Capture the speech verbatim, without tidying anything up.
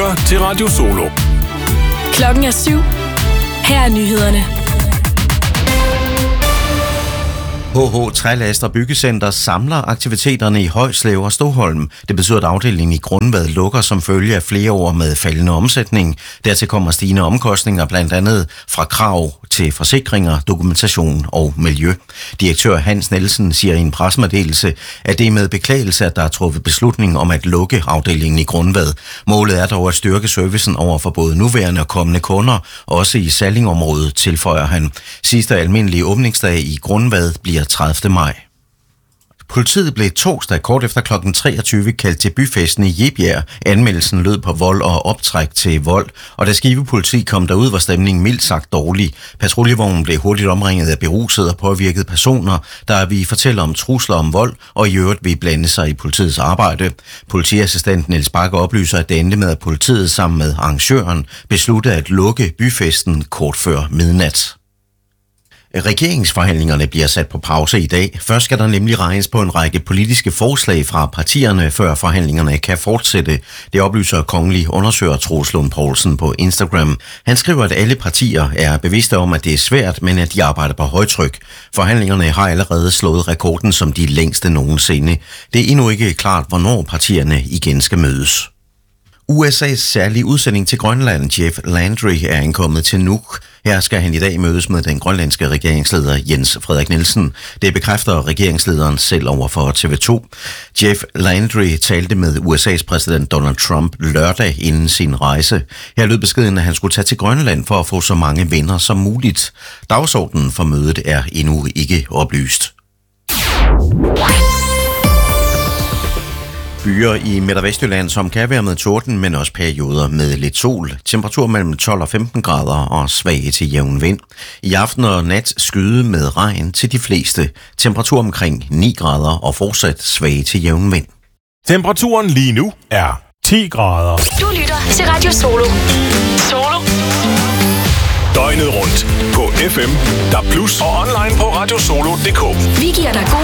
lytter til Radio Solo. Klokken er syv. Her er nyhederne. H H Trælast og Byggecenter samler aktiviteterne i Højslev og Stoholm. Det betyder, at afdelingen i Grundvad lukker som følge af flere år med faldende omsætning. Dertil kommer stigende omkostninger, blandt andet fra krav til forsikringer, dokumentation og miljø. Direktør Hans Nielsen siger i en pressemeddelelse, at det er med beklagelse, at der er truffet beslutning om at lukke afdelingen i Grundvad. Målet er dog at styrke servicen over for både nuværende og kommende kunder, også i Sallingområdet, tilføjer han. Sidste almindelige åbningsdag i Grundvad bliver tredivte maj. Politiet blev torsdag kort efter klokken treogtyve kaldt til byfesten i Jebjerg. Anmeldelsen lød på vold og optræk til vold, og da Skive politi kom derud, var stemningen mildt sagt dårlig. Patruljevognen blev hurtigt omringet af berusede og påvirkede personer, der vi fortæller om trusler om vold, og i øvrigt vil blande sig i politiets arbejde. Politiassistent Niels Bakke oplyser, at det endte med, at politiet sammen med arrangøren besluttede at lukke byfesten kort før midnat. Regeringsforhandlingerne bliver sat på pause i dag. Først skal der nemlig regnes på en række politiske forslag fra partierne, før forhandlingerne kan fortsætte. Det oplyser kongelig undersøger Troels Lund Poulsen på Instagram. Han skriver, at alle partier er bevidste om, at det er svært, men at de arbejder på højtryk. Forhandlingerne har allerede slået rekorden som de længste nogensinde. Det er endnu ikke klart, hvornår partierne igen skal mødes. U S A's særlige udsending til Grønland, Jeff Landry, er ankommet til Nuuk. Her skal han i dag mødes med den grønlandske regeringsleder Jens Frederik Nielsen. Det bekræfter regeringslederen selv over for T V to. Jeff Landry talte med U S A's præsident Donald Trump lørdag inden sin rejse. Her lød beskeden, at han skulle tage til Grønland for at få så mange venner som muligt. Dagsordenen for mødet er endnu ikke oplyst. Byer i Midt- og Vestjylland, som kan være med torden, men også perioder med lidt sol. Temperatur mellem tolv og femten grader og svag til jævn vind. I aften og nat skyde med regn til de fleste. Temperatur omkring ni grader og fortsat svag til jævn vind. Temperaturen lige nu er ti grader. Du lytter til Radio Solo. Solo. Døgnet rundt på F M, D A B plus og online på radiosolo punktum d k. Vi giver dig god